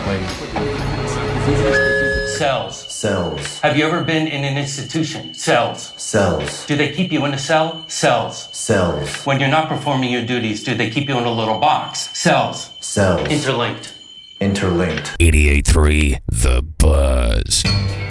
Like Cells. cells. Have you ever been in an institution? Cells. Cells. Do they keep you in a cell? Cells. Cells. When you're not performing your duties, do they keep you in a little box? Cells. Cells. Interlinked. Interlinked. 88.3 The Buzz.